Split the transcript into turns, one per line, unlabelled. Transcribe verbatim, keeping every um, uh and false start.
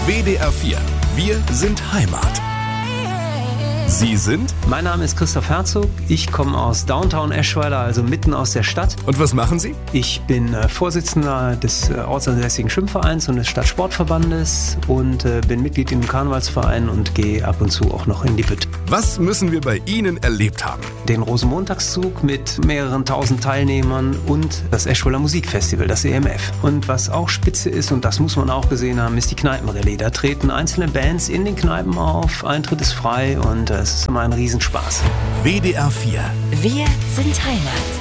W D R vier. Wir sind Heimat. Sie sind?
Mein Name ist Christoph Herzog. Ich komme aus Downtown Eschweiler, also mitten aus der Stadt.
Und was machen Sie?
Ich bin äh, Vorsitzender des äh, Ortsansässigen Schwimmvereins und des Stadtsportverbandes und äh, bin Mitglied im Karnevalsverein und gehe ab und zu auch noch in die Bütt.
Was müssen wir bei Ihnen erlebt haben?
Den Rosenmontagszug mit mehreren tausend Teilnehmern und das Eschweiler Musikfestival, das E M F. Und was auch spitze ist, und das muss man auch gesehen haben, ist die Kneipenrallye. Da treten einzelne Bands in den Kneipen auf, Eintritt ist frei und es ist immer ein Riesenspaß.
W D R vier.
Wir sind Heimat.